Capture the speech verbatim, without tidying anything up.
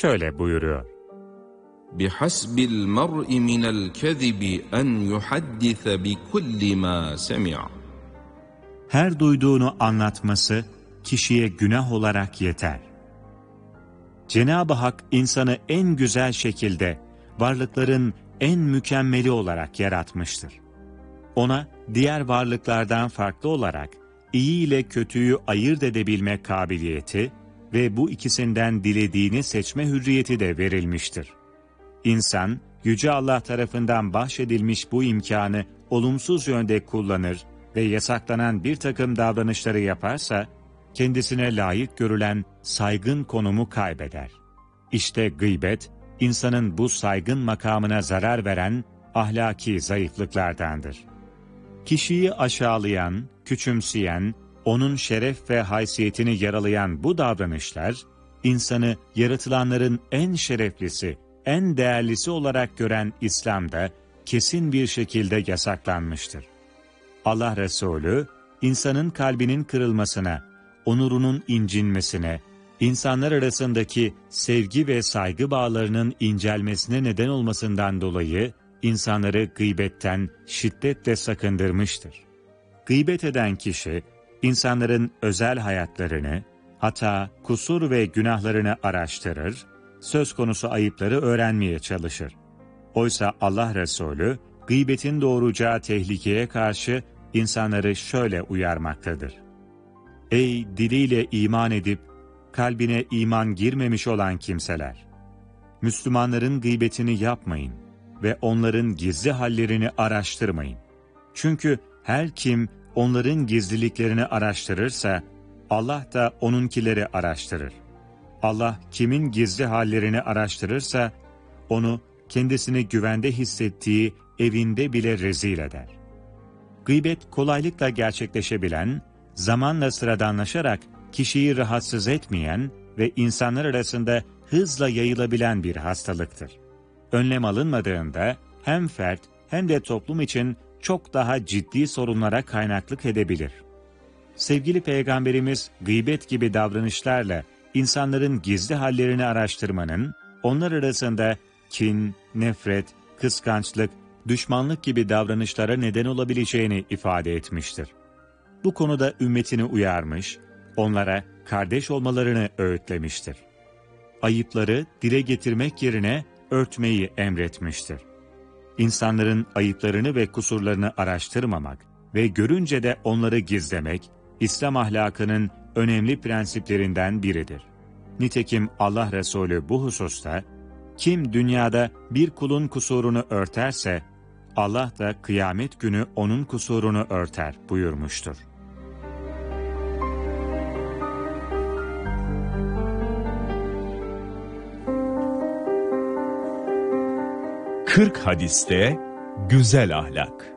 şöyle buyuruyor: بِحَسْبِ الْمَرْءِ مِنَ الْكَذِبِ أَنْ يُحَدِّثَ بِكُلِّ مَا سَمِعَ. Her duyduğunu anlatması kişiye günah olarak yeter. Cenab-ı Hak insanı en güzel şekilde, varlıkların en mükemmeli olarak yaratmıştır. Ona diğer varlıklardan farklı olarak iyi ile kötüyü ayırt edebilme kabiliyeti ve bu ikisinden dilediğini seçme hürriyeti de verilmiştir. İnsan, Yüce Allah tarafından bahşedilmiş bu imkanı olumsuz yönde kullanır ve yasaklanan bir takım davranışları yaparsa, kendisine layık görülen saygın konumu kaybeder. İşte gıybet, insanın bu saygın makamına zarar veren ahlaki zayıflıklardandır. Kişiyi aşağılayan, küçümseyen, onun şeref ve haysiyetini yaralayan bu davranışlar, insanı yaratılanların en şereflisi, en değerlisi olarak gören İslam'da kesin bir şekilde yasaklanmıştır. Allah Resulü, insanın kalbinin kırılmasına, onurunun incinmesine, insanlar arasındaki sevgi ve saygı bağlarının incelmesine neden olmasından dolayı, insanları gıybetten şiddetle sakındırmıştır. Gıybet eden kişi, insanların özel hayatlarını, hata, kusur ve günahlarını araştırır, söz konusu ayıpları öğrenmeye çalışır. Oysa Allah Resulü, gıybetin doğuracağı tehlikeye karşı insanları şöyle uyarmaktadır: Ey diliyle iman edip, kalbine iman girmemiş olan kimseler! Müslümanların gıybetini yapmayın ve onların gizli hallerini araştırmayın. Çünkü her kim onların gizliliklerini araştırırsa, Allah da onunkileri araştırır. Allah kimin gizli hallerini araştırırsa, onu kendisini güvende hissettiği evinde bile rezil eder. Gıybet kolaylıkla gerçekleşebilen, zamanla sıradanlaşarak kişiyi rahatsız etmeyen ve insanlar arasında hızla yayılabilen bir hastalıktır. Önlem alınmadığında hem fert hem de toplum için çok daha ciddi sorunlara kaynaklık edebilir. Sevgili Peygamberimiz gıybet gibi davranışlarla insanların gizli hallerini araştırmanın, onlar arasında kin, nefret, kıskançlık, düşmanlık gibi davranışlara neden olabileceğini ifade etmiştir. Bu konuda ümmetini uyarmış, onlara kardeş olmalarını öğütlemiştir. Ayıpları dile getirmek yerine örtmeyi emretmiştir. İnsanların ayıplarını ve kusurlarını araştırmamak ve görünce de onları gizlemek, İslam ahlakının önemli prensiplerinden biridir. Nitekim Allah Resulü bu hususta, kim dünyada bir kulun kusurunu örterse, Allah da kıyamet günü onun kusurunu örter buyurmuştur. kırk hadiste güzel ahlak.